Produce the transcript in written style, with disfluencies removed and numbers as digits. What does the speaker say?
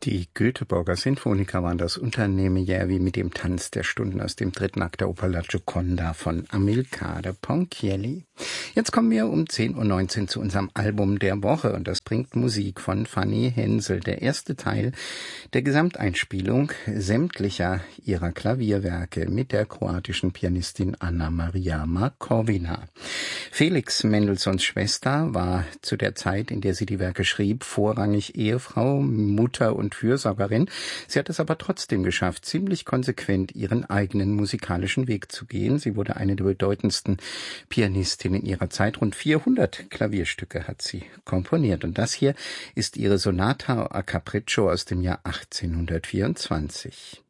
Die Göteborger Sinfoniker waren das Unternehmen Järvi mit dem Tanz der Stunden aus dem dritten Akt der Oper La Gioconda von Amilcare Ponchielli. Jetzt kommen wir um 10:19 Uhr zu unserem Album der Woche und das bringt Musik von Fanny Hensel, der erste Teil der Gesamteinspielung sämtlicher ihrer Klavierwerke mit der kroatischen Pianistin Anna Maria Markovina. Felix Mendelssohns Schwester war zu der Zeit, in der sie die Werke schrieb, vorrangig Ehefrau, Mutter und Fürsorgerin. Sie hat es aber trotzdem geschafft, ziemlich konsequent ihren eigenen musikalischen Weg zu gehen. Sie wurde eine der bedeutendsten Pianistinnen ihrer Zeit. Rund 400 Klavierstücke hat sie komponiert. Und das hier ist ihre Sonata a Capriccio aus dem Jahr 1824.